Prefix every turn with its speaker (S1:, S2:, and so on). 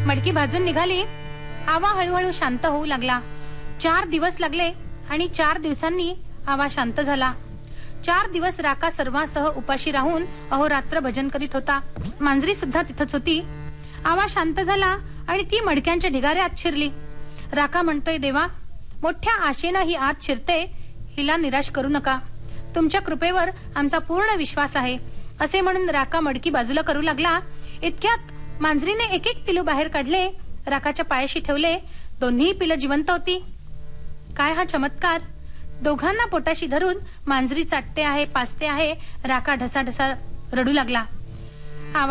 S1: मडकी भाजून निघाली. आवा हळूहळू शांत होऊ लागला. 4 दिवस लागले आणि 4 दिवसांनी आवा शांत झाला. 4 दिवस राका सर्वांसह उपाशी राहून अहोरात्र भजन करीत होता. मांजरी सुद्धा तिथंच होती. आवा शांत झाला आणि ती मडक्यांच्या ढिगाऱ्यात शिरली. राका म्हणतोय, देवा, मोठ्या आशेनं ही आत शिरते, हिला निराश करू नका. तुमच्या कृपेवर आमचा पूर्ण विश्वास आहे. असे म्हणून राका मडकी बाजूला करू लागला. इतक्यात मांजरीने एक एक पिलू बाहेर काढले, राकाच्या पायाशी ठेवले. दोन्ही पिलं जिवंत होती. काय हा चमत्कार! दोघांना पोटाशी धरून मांजरी चाटते आहे, पाजते आहे. राका ढसाढसा रडू लागला.